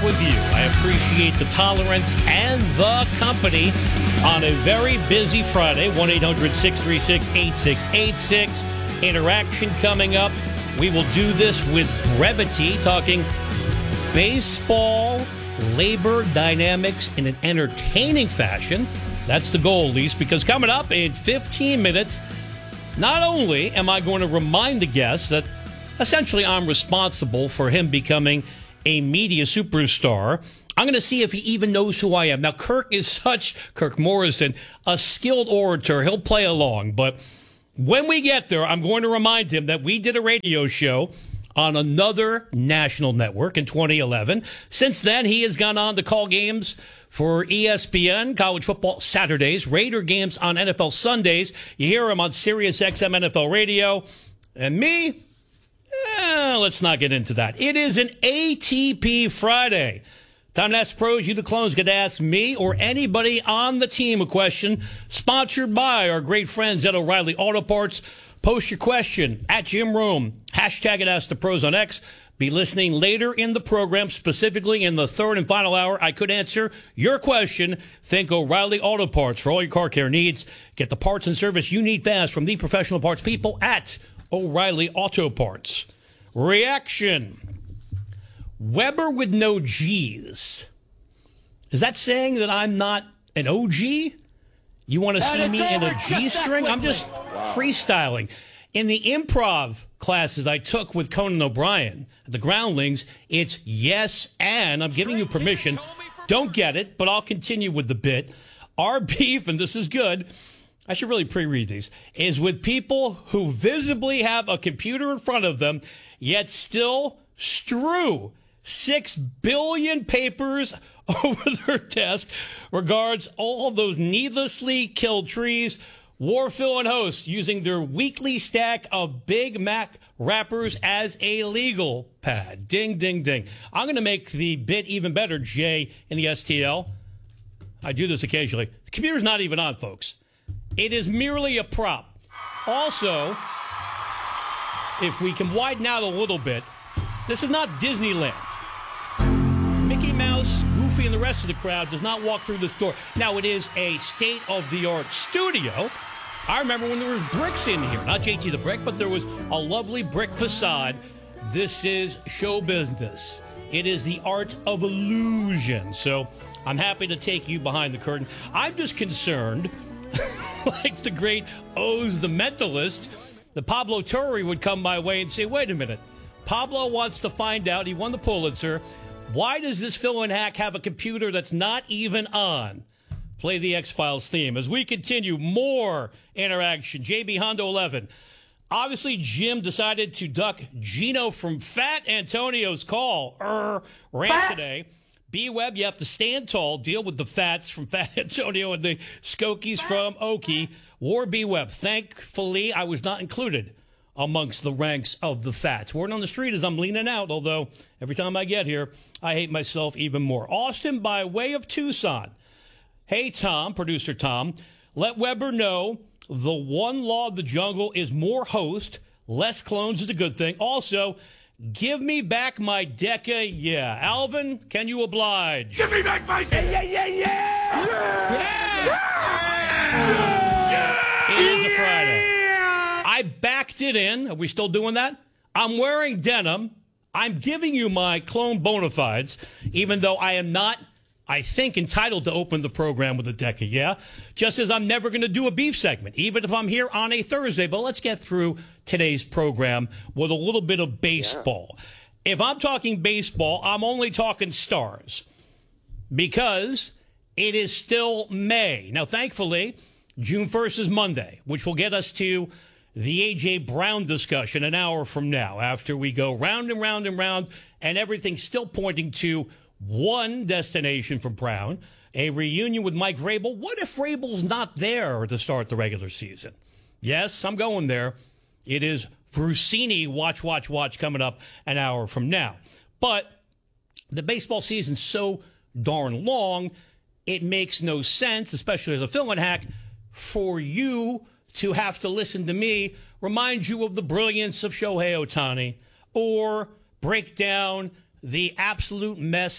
with you. I appreciate the tolerance and the company on a very busy Friday. 1-800-636-8686. Interaction coming up. We will do this with brevity, talking baseball labor dynamics in an entertaining fashion. That's the goal, at least, because coming up in 15 minutes, not only am I going to remind the guests that essentially I'm responsible for him becoming a media superstar, I'm going to see if he even knows who I am. Now, Kirk Morrison, a skilled orator. He'll play along. But when we get there, I'm going to remind him that we did a radio show on another national network in 2011. Since then, he has gone on to call games for ESPN, College Football Saturdays, Raider games on NFL Sundays. You hear him on Sirius XM NFL Radio. And me, let's not get into that. It is an ATP Friday. Time to ask pros. You, the clones, get to ask me or anybody on the team a question. Sponsored by our great friends at O'Reilly Auto Parts. Post your question at Jim Rome. Hashtag it Ask the Pros on X. Be listening later in the program, specifically in the third and final hour. I could answer your question. Think O'Reilly Auto Parts for all your car care needs. Get the parts and service you need fast from the professional parts people at O'Reilly Auto Parts. Reaction. Weber with no G's. Is that saying that I'm not an OG? You want to see me in a G string? I'm just freestyling. In the improv classes I took with Conan O'Brien at the Groundlings, it's yes, and I'm giving you permission. Don't get it, but I'll continue with the bit. Our beef, and this is good, I should really pre-read these, is with people who visibly have a computer in front of them, yet still strew 6 billion papers over their desk. Regards all those needlessly killed trees. Warfill and host using their weekly stack of Big Mac wrappers as a legal pad. Ding, ding, ding. I'm going to make the bit even better, Jay, in the STL. I do this occasionally. The computer's not even on, folks. It is merely a prop. Also, if we can widen out a little bit, this is not Disneyland. Mickey Mouse, Goofy, and the rest of the crowd does not walk through this door. Now, it is a state-of-the-art studio. I remember when there was bricks in here. Not JT the Brick, but there was a lovely brick facade. This is show business. It is the art of illusion. So I'm happy to take you behind the curtain. I'm just concerned, like the great Oz the Mentalist, that Pablo Torre would come my way and say, wait a minute. Pablo wants to find out, he won the Pulitzer, why does this fill-in hack have a computer that's not even on? Play the X-Files theme. As we continue, more interaction. JB Hondo 11. Obviously, Jim decided to duck Gino from Fat Antonio's call. Rant today. B-Web, you have to stand tall, deal with the Fats from Fat Antonio and the Skokies from Okie. War B-Web. Thankfully, I was not included amongst the ranks of the Fats. Word on the street is I'm leaning out, although every time I get here, I hate myself even more. Austin by way of Tucson. Hey, Tom, producer Tom, let Weber know the one law of the jungle is more host, less clones is a good thing. Also, give me back my Deca, yeah. Alvin, can you oblige? Give me back my... Yeah! It is a Friday. I backed it in. Are we still doing that? I'm wearing denim. I'm giving you my clone bona fides, even though I am not, I think, entitled to open the program with a Deca, yeah? Just as I'm never going to do a beef segment, even if I'm here on a Thursday. But let's get through today's program with a little bit of baseball. Yeah. If I'm talking baseball, I'm only talking stars because it is still May. Now, thankfully, June 1st is Monday, which will get us to the A.J. Brown discussion an hour from now, after we go round and round and round, and everything's still pointing to one destination for Brown, a reunion with Mike Vrabel. What if Vrabel's not there to start the regular season? Yes, I'm going there. It is Vrusini watch coming up an hour from now. But the baseball season's so darn long, it makes no sense, especially as a fill-in hack, for you to have to listen to me remind you of the brilliance of Shohei Ohtani or break down the absolute mess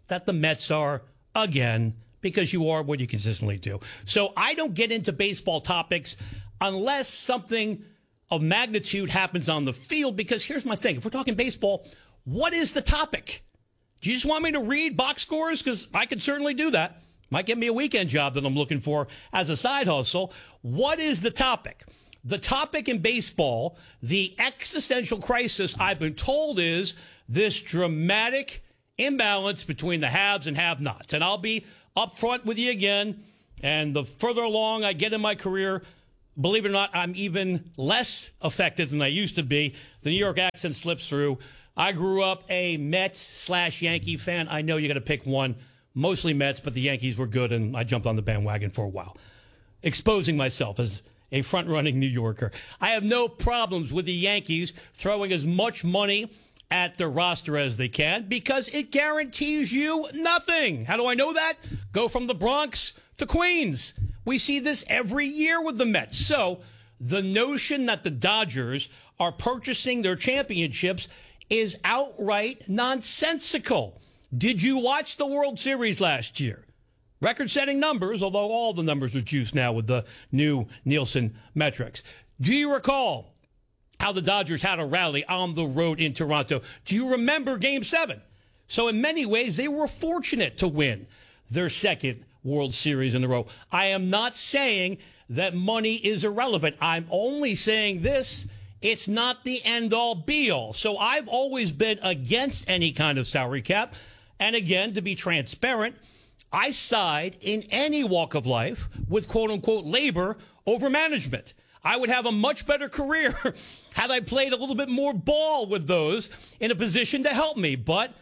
that the Mets are again, because you are what you consistently do. So I don't get into baseball topics unless something of magnitude happens on the field, because here's my thing. If we're talking baseball, what is the topic? Do you just want me to read box scores? Because I could certainly do that. Might get me a weekend job that I'm looking for as a side hustle. What is the topic? The topic in baseball, the existential crisis, I've been told, is this dramatic imbalance between the haves and have-nots. And I'll be upfront with you again. And the further along I get in my career, believe it or not, I'm even less affected than I used to be. The New York accent slips through. I grew up a Mets/Yankee fan. I know you got to pick one. Mostly Mets, but the Yankees were good, and I jumped on the bandwagon for a while, exposing myself as a front-running New Yorker. I have no problems with the Yankees throwing as much money at their roster as they can, because it guarantees you nothing. How do I know that? Go from the Bronx to Queens. We see this every year with the Mets. So the notion that the Dodgers are purchasing their championships is outright nonsensical. Did you watch the World Series last year? Record-setting numbers, although all the numbers are juiced now with the new Nielsen metrics. Do you recall how the Dodgers had a rally on the road in Toronto? Do you remember Game 7? So in many ways, they were fortunate to win their second World Series in a row. I am not saying that money is irrelevant. I'm only saying this: it's not the end-all, be-all. So I've always been against any kind of salary cap. And again, to be transparent, I side in any walk of life with quote-unquote labor over management. I would have a much better career had I played a little bit more ball with those in a position to help me. But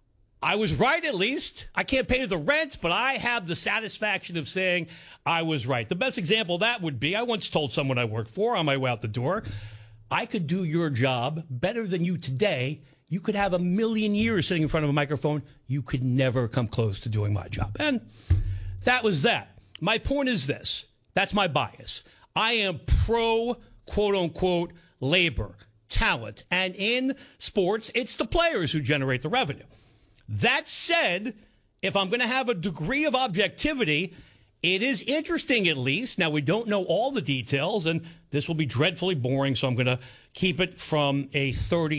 I was right, at least. I can't pay the rent, but I have the satisfaction of saying I was right. The best example of that would be, I once told someone I worked for on my way out the door, I could do your job better than you today. You could have a million years sitting in front of a microphone. You could never come close to doing my job. And that was that. My point is this. That's my bias. I am pro, quote-unquote, labor, talent. And in sports, it's the players who generate the revenue. That said, if I'm going to have a degree of objectivity, it is interesting, at least. Now, we don't know all the details, and this will be dreadfully boring, so I'm going to keep it from a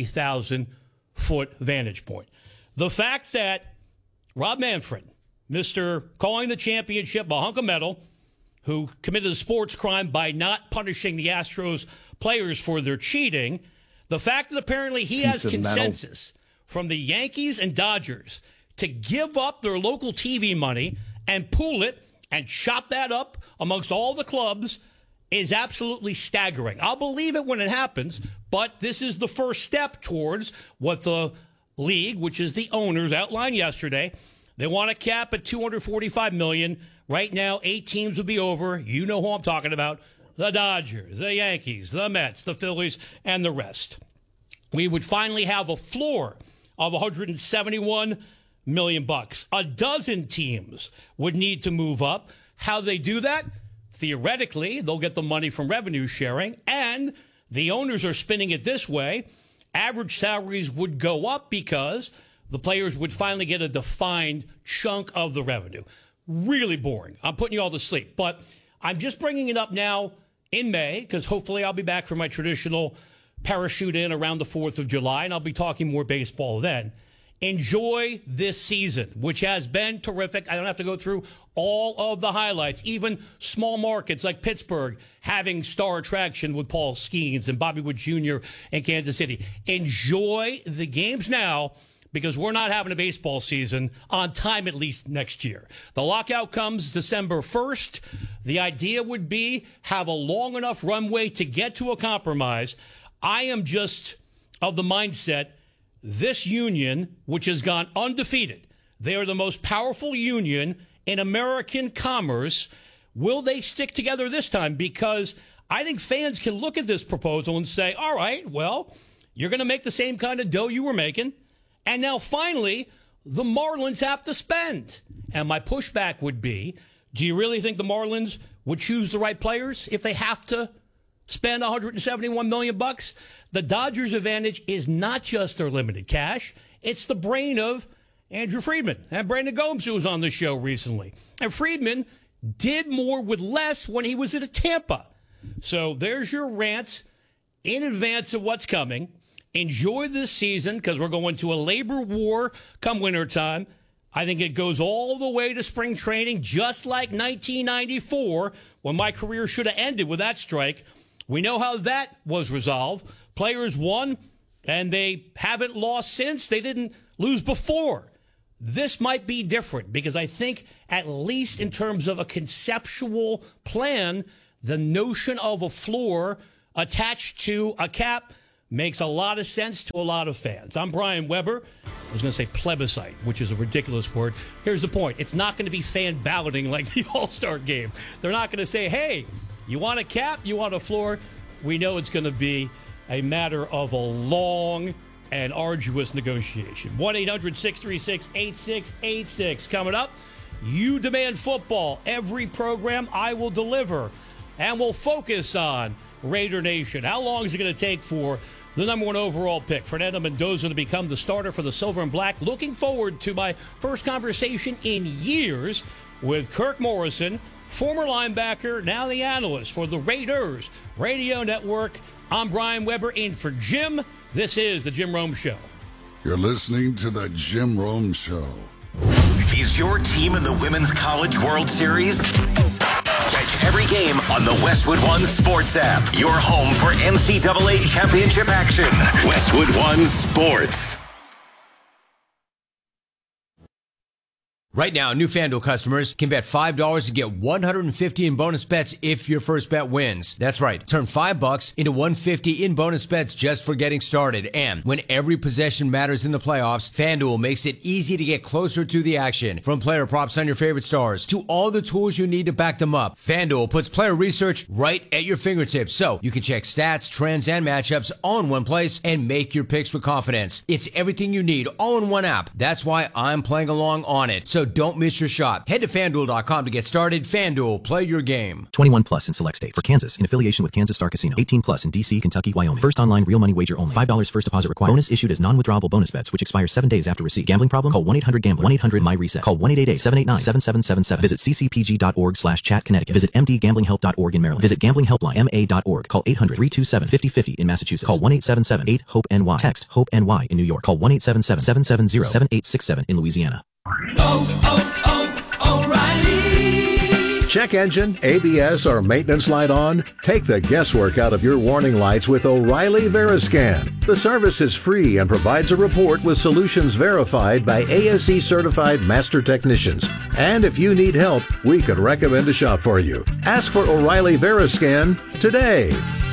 30,000-foot vantage point. The fact that Rob Manfred, Mr. calling the championship a hunk of metal, who committed a sports crime by not punishing the Astros players for their cheating, the fact that apparently he has consensus from the Yankees and Dodgers to give up their local TV money and pool it and chop that up amongst all the clubs is absolutely staggering. I'll believe it when it happens, but this is the first step towards what the league, which is the owners, outlined yesterday. They want to cap at $245 million. Right now, 8 teams would be over. You know who I'm talking about. The Dodgers, the Yankees, the Mets, the Phillies, and the rest. We would finally have a floor of $171 million. A dozen teams would need to move up. How they do that? Theoretically, they'll get the money from revenue sharing, and the owners are spinning it this way. Average salaries would go up because the players would finally get a defined chunk of the revenue. Really boring. I'm putting you all to sleep. But I'm just bringing it up now in May because hopefully I'll be back for my traditional parachute in around the 4th of July, and I'll be talking more baseball then. Enjoy this season, which has been terrific. I don't have to go through all of the highlights, even small markets like Pittsburgh having star attraction with Paul Skeens and Bobby Wood Jr. in Kansas City. Enjoy the games now, because we're not having a baseball season on time, at least next year. The lockout comes December 1st. The idea would be have a long enough runway to get to a compromise. I am just of the mindset, this union, which has gone undefeated, they are the most powerful union in American commerce. Will they stick together this time? Because I think fans can look at this proposal and say, all right, well, you're going to make the same kind of dough you were making. And now, finally, the Marlins have to spend. And my pushback would be, do you really think the Marlins would choose the right players if they have to spend $171 million? The Dodgers' advantage is not just their limited cash. It's the brain of Andrew Friedman and Brandon Gomes, who was on the show recently. And Friedman did more with less when he was at Tampa. So there's your rant in advance of what's coming. Enjoy this season because we're going to a labor war come wintertime. I think it goes all the way to spring training, just like 1994 when my career should have ended with that strike. We know how that was resolved. Players won, and they haven't lost since. They didn't lose before. This might be different because I think, at least in terms of a conceptual plan, the notion of a floor attached to a cap makes a lot of sense to a lot of fans. I'm Brian Weber. I was going to say plebiscite, which is a ridiculous word. Here's the point. It's not going to be fan balloting like the All-Star game. They're not going to say, hey, you want a cap? You want a floor? We know it's going to be a matter of a long and arduous negotiation. 1-800-636-8686. Coming up, you demand football. Every program I will deliver. And we'll focus on Raider Nation. How long is it going to take for the number one overall pick, Fernando Mendoza, to become the starter for the Silver and Black? Looking forward to my first conversation in years with Kirk Morrison, former linebacker, now the analyst for the Raiders Radio Network. I'm Brian Weber, in for Jim. This is the Jim Rome Show. You're listening to the Jim Rome Show. Is your team in the Women's College World Series? Catch every game on the Westwood One Sports app. Your home for NCAA championship action. Westwood One Sports. Right now, new FanDuel customers can bet $5 to get $150 in bonus bets if your first bet wins. That's right. Turn $5 into $150 in bonus bets just for getting started. And when every possession matters in the playoffs, FanDuel makes it easy to get closer to the action. From player props on your favorite stars to all the tools you need to back them up, FanDuel puts player research right at your fingertips, so you can check stats, trends, and matchups all in one place and make your picks with confidence. It's everything you need all in one app. That's why I'm playing along on it. So don't miss your shot. Head to FanDuel.com to get started. FanDuel, play your game. 21 plus in select states. For Kansas, in affiliation with Kansas Star Casino. 18 plus in D.C., Kentucky, Wyoming. First online real money wager only. $5 first deposit required. Bonus issued as non-withdrawable bonus bets, which expire 7 days after receipt. Gambling problem? Call 1-800-GAMBLER. 1-800-MY-RESET. Call 1-888-789-7777. Visit ccpg.org/chat Connecticut. Visit mdgamblinghelp.org in Maryland. Visit gamblinghelpline.ma.org. Call 800-327-5050 in Massachusetts. Call 1-877-8-HOPE-NY. Text HOPE-NY in New York. Call 1-877-770-7867 in Louisiana. O'Reilly. Check engine, ABS, or maintenance light on? Take the guesswork out of your warning lights with O'Reilly Veriscan. The service is free and provides a report with solutions verified by ASE certified master technicians. And if you need help, we could recommend a shop for you. Ask for O'Reilly Veriscan today.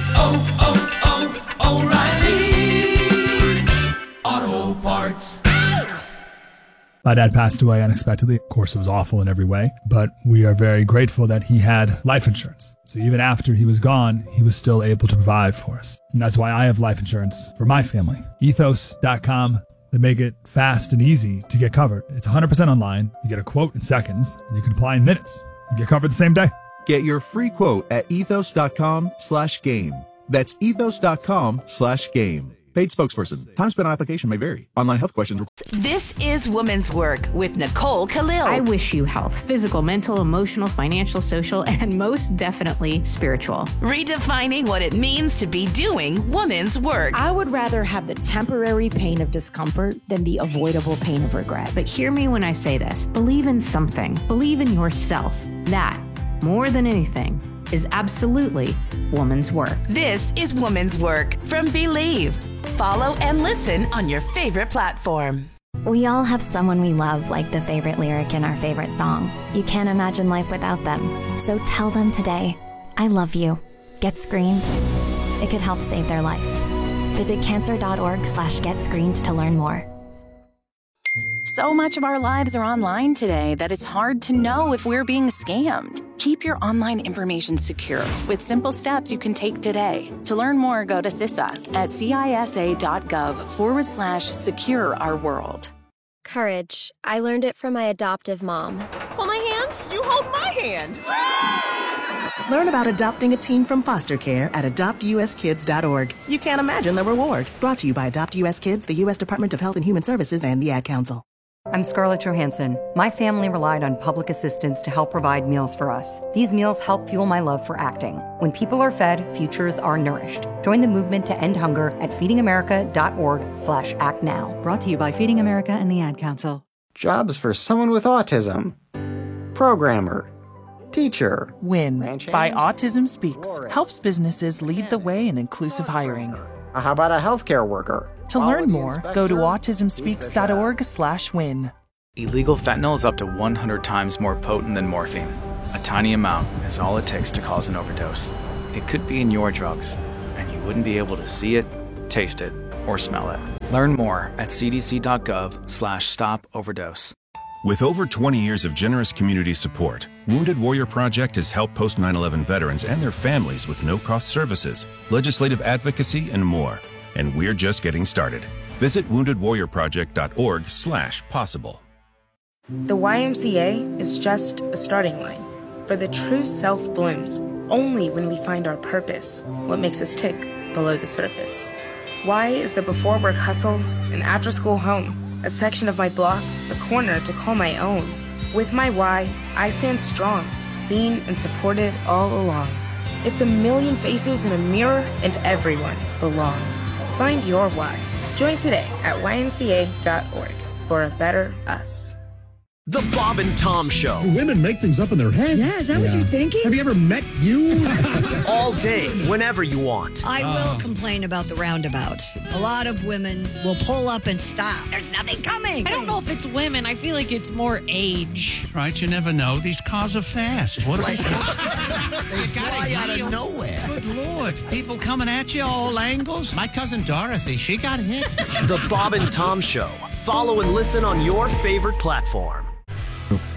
O'Reilly Auto Parts. My dad passed away unexpectedly. Of course, it was awful in every way, but we are very grateful that he had life insurance. So even after he was gone, he was still able to provide for us. And that's why I have life insurance for my family. Ethos.com. They make it fast and easy to get covered. It's 100% online. You get a quote in seconds, and you can apply in minutes. You get covered the same day. Get your free quote at ethos.com/game. That's ethos.com/game. Paid spokesperson. Time spent on application may vary. Online health questions. This is Women's Work with Nicole Khalil. I wish you health, physical, mental, emotional, financial, social, and most definitely spiritual. Redefining what it means to be doing women's work. I would rather have the temporary pain of discomfort than the avoidable pain of regret. But hear me when I say this. Believe in something. Believe in yourself. That, more than anything, is absolutely woman's work. This is Woman's Work from Believe. Follow and listen on your favorite platform. We all have someone we love, like the favorite lyric in our favorite song. You can't imagine life without them. So tell them today, I love you. Get screened. It could help save their life. Visit cancer.org/getscreened to learn more. So much of our lives are online today that it's hard to know if we're being scammed. Keep your online information secure with simple steps you can take today. To learn more, go to CISA at cisa.gov/secure our world. Courage. I learned it from my adoptive mom. Hold my hand. You hold my hand. Learn about adopting a teen from foster care at adoptuskids.org. You can't imagine the reward. Brought to you by Adopt US Kids, the U.S. Department of Health and Human Services, and the Ad Council. I'm Scarlett Johansson. My family relied on public assistance to help provide meals for us. These meals help fuel my love for acting. When people are fed, futures are nourished. Join the movement to end hunger at feedingamerica.org/actnow. Brought to you by Feeding America and the Ad Council. Jobs for someone with autism. Programmer. Teacher. WIN by Autism Speaks helps businesses lead the way in inclusive hiring. How about a healthcare worker? To learn more, go to autismspeaks.org/win. Illegal fentanyl is up to 100 times more potent than morphine. A tiny amount is all it takes to cause an overdose. It could be in your drugs, and you wouldn't be able to see it, taste it, or smell it. Learn more at cdc.gov/stop-overdose. With over 20 years of generous community support, Wounded Warrior Project has helped post 9/11 veterans and their families with no-cost services, legislative advocacy, and more. And we're just getting started. Visit woundedwarriorproject.org/possible. The YMCA is just a starting line. For the true self blooms only when we find our purpose, what makes us tick below the surface. Y is the before work hustle, an after school home, a section of my block, a corner to call my own. With my Y, I stand strong, seen and supported all along. It's a million faces in a mirror, and everyone belongs. Find your why. Join today at ymca.org for a better us. The Bob and Tom Show. Do women make things up in their head? Yeah, is that what you're thinking? Have you ever met you? All day, whenever you want. I will complain about the roundabouts. A lot of women will pull up and stop. There's nothing coming. I don't know if it's women. I feel like it's more age. Right, you never know. These cars are fast. What are they? They fly out of nowhere. Good Lord. People coming at you all angles. My cousin Dorothy, she got hit. The Bob and Tom Show. Follow and listen on your favorite platform.